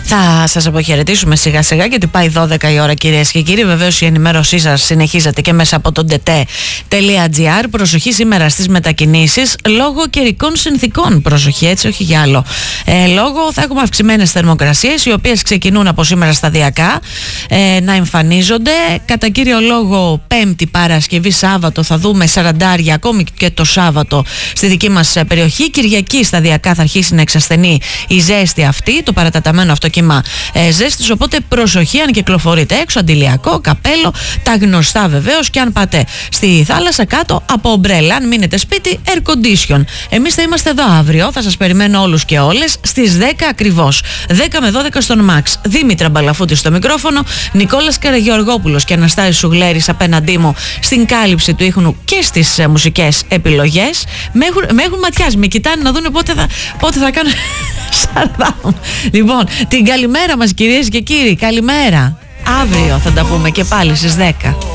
Θα σας αποχαιρετήσουμε σιγά σιγά, γιατί πάει 12 η ώρα, κυρίες και κύριοι. Βεβαίως η ενημέρωσή σας συνεχίζεται και μέσα από το dete.gr. Προσοχή σήμερα στις μετακινήσεις λόγω καιρικών συνθήκων. Προσοχή, έτσι, όχι για άλλο λόγο. Θα έχουμε αυξημένες θερμοκρασίες, οι οποίες ξεκινούν από σήμερα σταδιακά να εμφανίζονται. Κατά κύριο λόγο Πέμπτη, Παρασκευή, Σάββατο θα δούμε 40, ακόμη και το Σάββατο στη δική μας περιοχή. Κυριακή σταδιακά θα αρχίσει να εξασθενεί η ζέστη αυτή, το παραταταμένο αυτό κύμα ζέστης, οπότε προσοχή αν κυκλοφορείτε έξω, αντιλιακό, καπέλο, τα γνωστά βεβαίως, και αν πάτε στη θάλασσα κάτω από ομπρέλα. Αν μείνετε σπίτι, air condition. Εμείς θα είμαστε εδώ αύριο, θα σας περιμένω όλους και όλες στις 10 ακριβώς, 10 με 12 στον Max. Δήμητρα Μπαλαφούτη στο μικρόφωνο, Νικόλας Καραγεωργόπουλος και Αναστάσης Σουγλέρης απέναντί μου στην κάλυψη του ήχου και στις μουσικές επιλογές. Με έχουν ματιάσει, με κοιτάνε να δουν πότε θα κάνω Σαρδάμ. Λοιπόν, την καλημέρα μας, κυρίες και κύριοι, καλημέρα. Αύριο θα τα πούμε και πάλι στις 10.